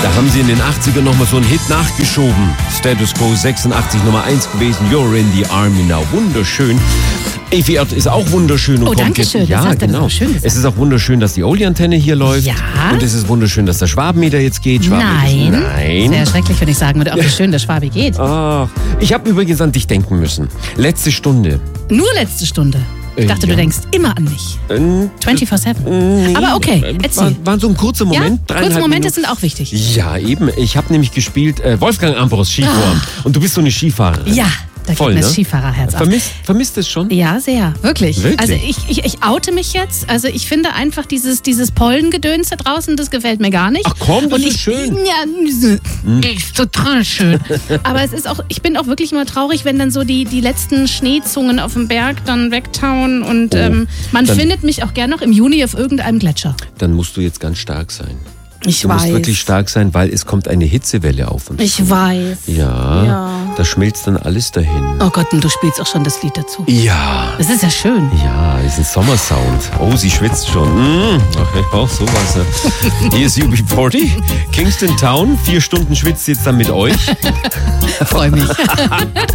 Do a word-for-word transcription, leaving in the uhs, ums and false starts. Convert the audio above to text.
Da haben sie in den achtzigern nochmal so einen Hit nachgeschoben. Status Quo sechsundachtzig Nummer eins gewesen. You're in the Army now. Wunderschön. Evi Erd ist auch wunderschön. Und oh, kommt danke jetzt, schön. ja, Das hast du genau. so schön gesagt. Es ist auch wunderschön, dass die Oli-Antenne hier läuft. Ja. Und es ist wunderschön, dass der Schwabenmeter jetzt geht. Nein. Nein. Sehr schrecklich, wenn ich sagen würde, auch wie schön der Schwabe geht. Ach, ich habe übrigens an dich denken müssen. Letzte Stunde. Nur letzte Stunde. Ich dachte, ja. du denkst immer an mich. Ähm, vierundzwanzig sieben. nee, Aber okay, erzähl. War, war so ein kurzer Moment. Ja, kurze Momente sind auch wichtig. Ja, eben. Ich habe nämlich gespielt äh, Wolfgang Ambros Skifahren. Oh. Und du bist so eine Skifahrerin. Ja, da Voll, geht mir das ne? Skifahrerherz auf. Vermisst, vermisst es schon? Ja, sehr. Wirklich. Wirklich? Also ich, ich, ich oute mich jetzt. Also ich finde einfach dieses, dieses Pollengedöns da draußen, das gefällt mir gar nicht. Ach komm, das Und ist ich, schön. Ja, ist total schön. Aber es ist auch, ich bin auch wirklich immer traurig, wenn dann so die, die letzten Schneezungen auf dem Berg dann wegtauen. Und Oh, ähm, man dann- findet mich auch gern noch im Juni auf irgendeinem Gletscher. Dann musst du jetzt ganz stark sein. Ich Du weiß. musst wirklich stark sein, weil es kommt eine Hitzewelle auf uns. Ich weiß. Ja, Ja. da schmilzt dann alles dahin. Oh Gott, und du spielst auch schon das Lied dazu. Ja, Das ist ja schön. ja, ist ein Sommersound. Oh, sie schwitzt schon. Mm. Ach, ich brauch sowas. Hier ist U B vierzig, Kingston Town. Vier Stunden schwitzt sie jetzt dann mit euch. Freue mich.